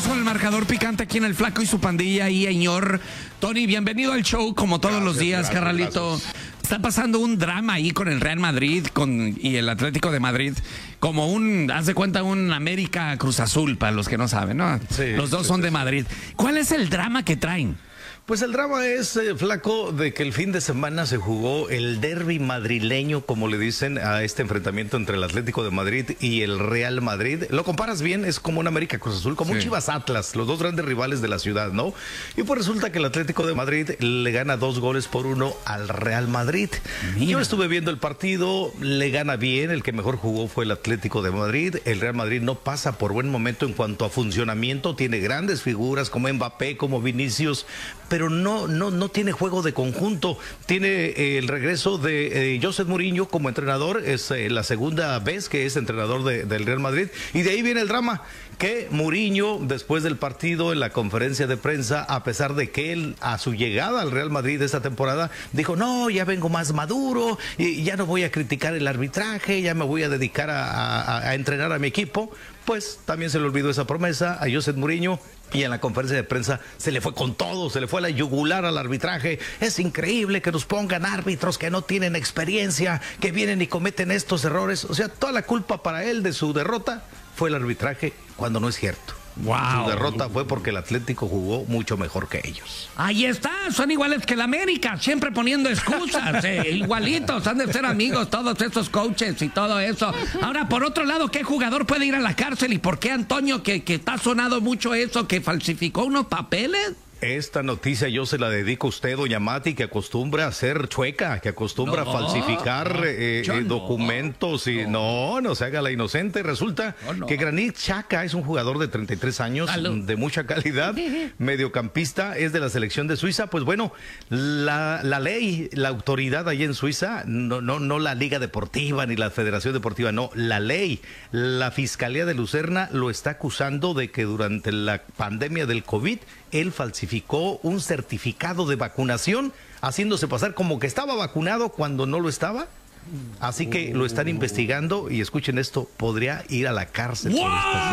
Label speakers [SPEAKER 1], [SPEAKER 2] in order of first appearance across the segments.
[SPEAKER 1] con el marcador picante aquí en el Flaco y su pandilla y señor Tony, bienvenido al show como todos los días, carnalito. Está pasando un drama ahí con el Real Madrid y el Atlético de Madrid, como haz de cuenta, un América Cruz Azul, para los que no saben, ¿no?
[SPEAKER 2] Sí,
[SPEAKER 1] los dos son de Madrid. ¿Cuál es el drama que traen?
[SPEAKER 2] Pues el drama es, Flaco, de que el fin de semana se jugó el derbi madrileño, como le dicen a este enfrentamiento entre el Atlético de Madrid y el Real Madrid. Lo comparas bien, es como un América Cruz Azul, como un Chivas Atlas, los dos grandes rivales de la ciudad, ¿no? Y pues resulta que el Atlético de Madrid le gana 2-1 al Real Madrid. Mira. Yo estuve viendo el partido, le gana bien, el que mejor jugó fue el Atlético de Madrid. El Real Madrid no pasa por buen momento en cuanto a funcionamiento, tiene grandes figuras como Mbappé, como Vinicius, pero no tiene juego de conjunto. Tiene el regreso de José Mourinho como entrenador, es la segunda vez que es entrenador del Real Madrid, y de ahí viene el drama, que Mourinho, después del partido, en la conferencia de prensa, a pesar de que él, a su llegada al Real Madrid esta temporada, dijo, no, ya vengo más maduro, y ya no voy a criticar el arbitraje, ya me voy a dedicar a entrenar a mi equipo. Pues también se le olvidó esa promesa a José Mourinho, y en la conferencia de prensa se le fue con todo, se le fue a la yugular al arbitraje. Es increíble que nos pongan árbitros que no tienen experiencia, que vienen y cometen estos errores. O sea, toda la culpa para él de su derrota fue el arbitraje, cuando no es cierto.
[SPEAKER 1] Wow.
[SPEAKER 2] Su derrota fue porque el Atlético jugó mucho mejor que ellos.
[SPEAKER 1] Ahí está, son iguales que el América, siempre poniendo excusas, igualitos, han de ser amigos todos estos coaches y todo eso. Ahora, por otro lado, ¿qué jugador puede ir a la cárcel y por qué Antonio, que está sonado mucho eso, que falsificó unos papeles?
[SPEAKER 2] Esta noticia yo se la dedico a usted, doña Mati, que acostumbra a ser chueca, que acostumbra a falsificar documentos y no se haga la inocente. Resulta que Granit Xhaka es un jugador de 33 años, de mucha calidad, mediocampista, es de la selección de Suiza. Pues bueno, la ley, la autoridad allí en Suiza, no la Liga Deportiva ni la Federación Deportiva, no, la ley, la Fiscalía de Lucerna lo está acusando de que durante la pandemia del COVID, él falsificó un certificado de vacunación, haciéndose pasar como que estaba vacunado cuando no lo estaba. Así que lo están investigando y escuchen esto, podría ir a la cárcel.
[SPEAKER 1] ¡Wow!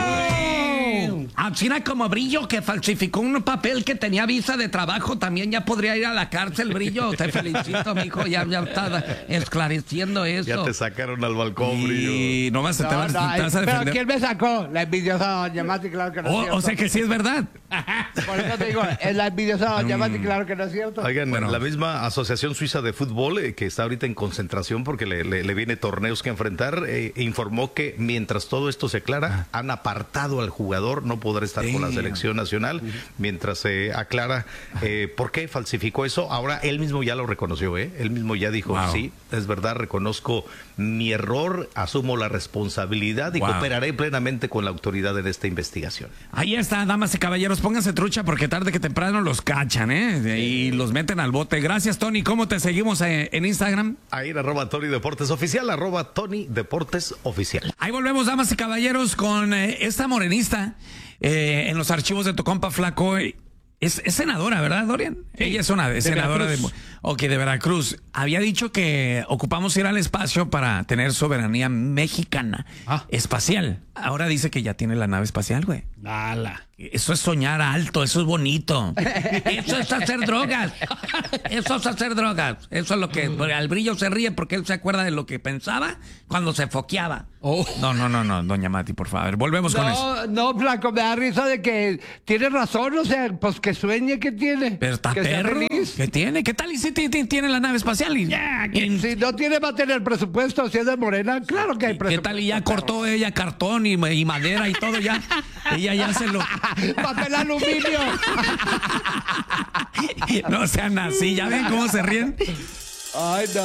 [SPEAKER 1] Así como Brillo, que falsificó un papel que tenía visa de trabajo, también ya podría ir a la cárcel, Brillo. Te felicito, mijo, ya está esclareciendo eso.
[SPEAKER 2] Ya te sacaron al balcón, Brillo.
[SPEAKER 1] Y nomás te vas a defender.
[SPEAKER 3] Pero ¿quién me sacó? La envidiosa doña Mati, claro que no es cierto.
[SPEAKER 1] O sea que sí es verdad.
[SPEAKER 3] Por eso te digo, es la envidiosa doña Mati, claro que no es cierto.
[SPEAKER 2] Oigan, la misma Asociación Suiza de Fútbol, que está ahorita en concentración porque le viene torneos que enfrentar, informó que mientras todo esto se aclara, han apartado al jugador, no podrá estar con la selección nacional, mientras se aclara por qué falsificó eso. Ahora él mismo ya lo reconoció, él mismo ya dijo, sí, es verdad, reconozco mi error, asumo la responsabilidad y cooperaré plenamente con la autoridad en esta investigación.
[SPEAKER 1] Ahí está, damas y caballeros, pónganse trucha porque tarde que temprano los cachan, y los meten al bote. Gracias, Tony. ¿Cómo te seguimos en Instagram?
[SPEAKER 2] Ahí en @Tony Deportes Oficial, @Tony Deportes Oficial.
[SPEAKER 1] Ahí volvemos, damas y caballeros, con esta morenista en los archivos de tu compa Flaco. Es senadora, ¿verdad, Dorian? Sí, ella es una senadora de Veracruz. Había dicho que ocupamos ir al espacio para tener soberanía mexicana espacial. Ahora dice que ya tiene la nave espacial, güey.
[SPEAKER 3] Dala.
[SPEAKER 1] Eso es soñar alto, eso es bonito. Eso es hacer drogas. Eso es hacer drogas. Eso es lo que... Al Brillo se ríe porque él se acuerda de lo que pensaba cuando se foqueaba. No, doña Mati, por favor. Volvemos con eso.
[SPEAKER 3] No, Flaco, me da risa de que tiene razón, o sea, pues que sueñe que tiene.
[SPEAKER 1] Pero está
[SPEAKER 3] que
[SPEAKER 1] perro. ¿Qué tiene? ¿Qué tal y si tiene la nave espacial?
[SPEAKER 3] Si no tiene, va a tener presupuesto, si es de Morena, claro que hay presupuesto.
[SPEAKER 1] ¿Qué tal y ya cortó ella cartón y madera y todo ya? Ella ya se lo...
[SPEAKER 3] ¡Papel aluminio!
[SPEAKER 1] No sean así, ¿ya ven cómo se ríen?
[SPEAKER 3] Ay, no.